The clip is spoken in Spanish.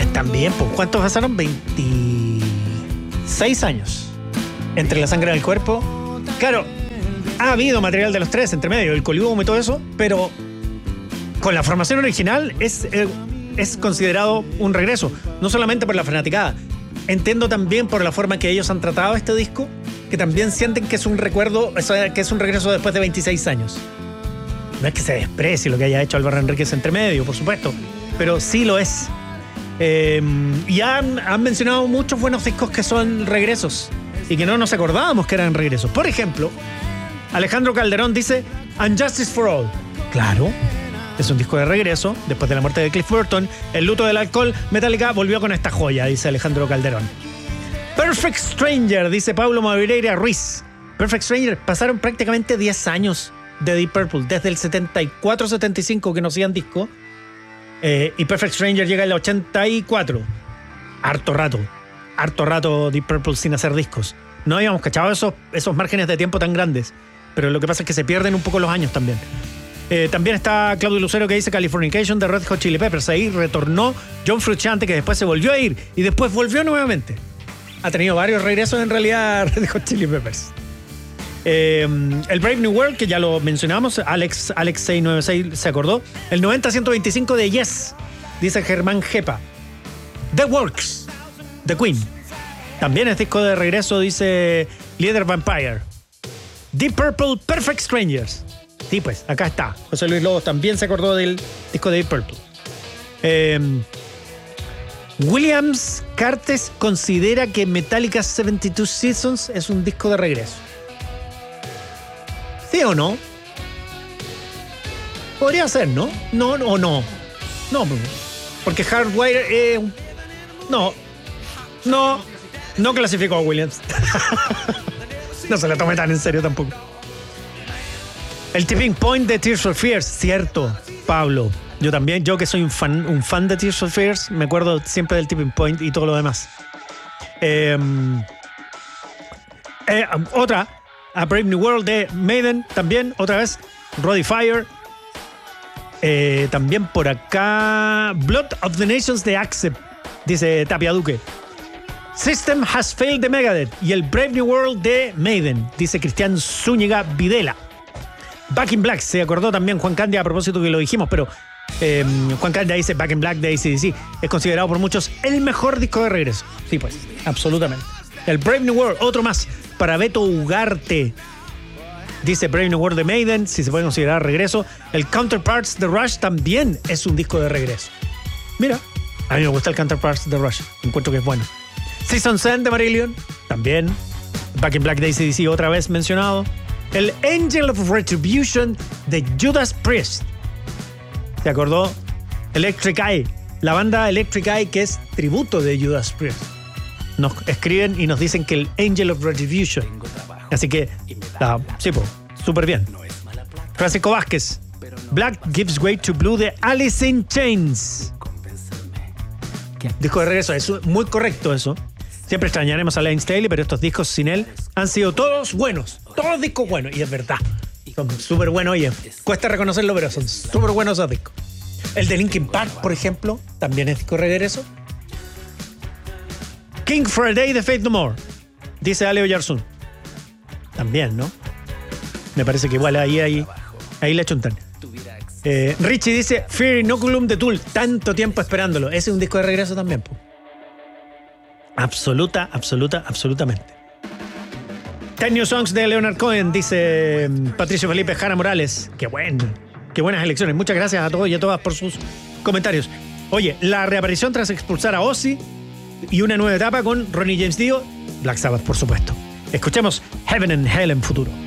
También, pues, ¿cuántos pasaron? 26 años. Entre La sangre del cuerpo. Claro, ha habido material de los tres entre medio, el Colibuum y todo eso, pero con la formación original es considerado un regreso. No solamente por la fanaticada. Entiendo también por la forma que ellos han tratado este disco, que también sienten que es un recuerdo, que es un regreso después de 26 años. No es que se desprecie lo que haya hecho Álvaro Enríquez entre medio, por supuesto, pero sí lo es. Y han mencionado muchos buenos discos que son regresos y que no nos acordábamos que eran regresos. Por ejemplo, Alejandro Calderón dice And Justice for All. Claro, es un disco de regreso. Después de la muerte de Cliff Burton, el luto del alcohol, Metallica volvió con esta joya, dice Alejandro Calderón. Perfect Stranger, dice Pablo Moreira Ruiz. Perfect Stranger, pasaron prácticamente 10 años de Deep Purple, desde el 74-75 que no hacían disco, y Perfect Stranger llega en el 84. Harto rato Deep Purple sin hacer discos. No habíamos cachado esos márgenes de tiempo tan grandes, pero lo que pasa es que se pierden un poco los años también. También está Claudio Lucero, que dice Californication de Red Hot Chili Peppers. Ahí retornó John Frusciante, que después se volvió a ir y después volvió nuevamente. Ha tenido varios regresos en realidad Red Hot Chili Peppers. El Brave New World, que ya lo mencionamos, Alex696 se acordó. El 90-125 de Yes, dice Germán Jepa. The Works, The Queen. También es disco de regreso, dice Leader Vampire. Deep Purple, Perfect Strangers. Sí, pues, acá está. José Luis Lobos también se acordó del disco de Deep Purple. Williams Cartes considera que Metallica 72 Seasons es un disco de regreso. ¿Sí o no? Podría ser, ¿no? No o no. No, porque Hardwire no clasificó a Williams. No se la tome tan en serio tampoco. El Tipping Point de Tears for Fears, cierto, Pablo. Yo también, yo que soy un fan de Tears for Fears, me acuerdo siempre del Tipping Point y todo lo demás. Otra, A Brave New World de Maiden, también, otra vez, Roddy Fire. También por acá, Blood of the Nations de Accept, dice Tapia Duque. System Has Failed de Megadeth y el Brave New World de Maiden, dice Cristian Zúñiga Videla. Back in Black, se acordó también Juan Candia, a propósito que lo dijimos, pero Juan Candia dice Back in Black de AC/DC es considerado por muchos el mejor disco de regreso. Sí, pues, absolutamente. El Brave New World, otro más, para Beto Ugarte. Dice Brave New World de Maiden, si se puede considerar regreso. El Counterparts de Rush también es un disco de regreso. Mira, a mí me gusta el Counterparts de Rush, encuentro que es bueno. Season's End de Marillion, también. Back in Black de AC/DC, otra vez mencionado. El Angel of Retribution de Judas Priest. ¿Se acordó? Electric Eye, la banda Electric Eye, que es tributo de Judas Priest. Nos escriben y nos dicen que el Angel of Retribution. Así que, sí, pues, súper bien. Francisco Vázquez, Black Gives Way to Blue de Alice in Chains. Disco de regreso, es muy correcto eso. Siempre extrañaremos a Lane Staley, pero estos discos sin él han sido todos buenos. Todos discos buenos, y es verdad. Son súper buenos, oye. Cuesta reconocerlo, pero son súper buenos esos discos. El de Linkin Park, por ejemplo, también es disco de regreso. King for a Day de Faith No More, dice Ale Oyarzún. También, ¿no? Me parece que igual ahí le chuntan. Richie dice Fear Inoculum de Tool, tanto tiempo esperándolo. Ese es un disco de regreso también, po. Absolutamente. 10 New Songs de Leonard Cohen, dice Patricio Felipe Jara Morales. Qué buenas elecciones. Muchas gracias a todos y a todas por sus comentarios. Oye, la reaparición tras expulsar a Ozzy y una nueva etapa con Ronnie James Dio, Black Sabbath, por supuesto. Escuchemos Heaven and Hell en futuro.